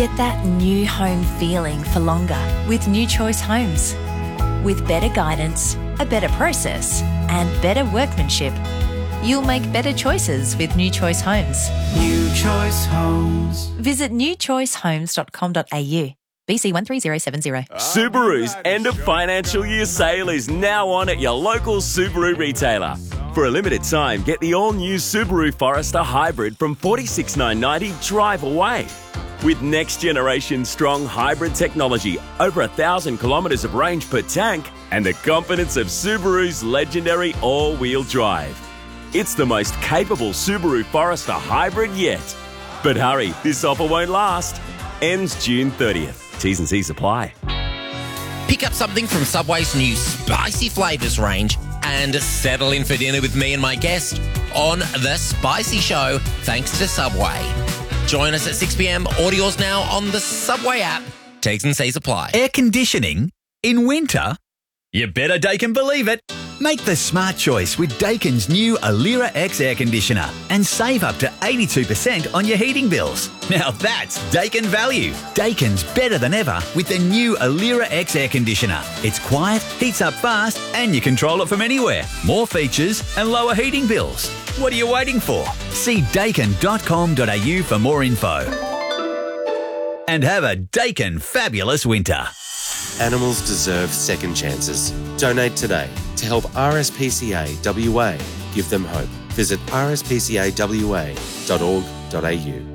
Get that new home feeling for longer with New Choice Homes. With better guidance, a better process, and better workmanship, you'll make better choices with New Choice Homes. New Choice Homes. Visit newchoicehomes.com.au. BC 13070. Subaru's end of financial year sale is now on at your local Subaru retailer. For a limited time, get the all-new Subaru Forester Hybrid from $46,990 drive away. With next-generation strong hybrid technology, over 1,000 kilometres of range per tank, and the confidence of Subaru's legendary all-wheel drive. It's the most capable Subaru Forester Hybrid yet. But hurry, this offer won't last. Ends June 30th. T's and C's apply. Pick up something from Subway's new spicy flavours range and settle in for dinner with me and my guest on The Spicy Show, thanks to Subway. Join us at 6 p.m. Audio's now on the Subway app. T's and C's apply. Air conditioning in winter? You better Daikin believe it. Make the smart choice with Daikin's new Alira X air conditioner and save up to 82% on your heating bills. Now that's Daikin value. Daikin's better than ever with the new Alira X air conditioner. It's quiet, heats up fast, and you control it from anywhere. More features and lower heating bills. What are you waiting for? See daikin.com.au for more info. And have a Daikin fabulous winter. Animals deserve second chances. Donate today to help RSPCA WA give them hope. Visit rspcawa.org.au.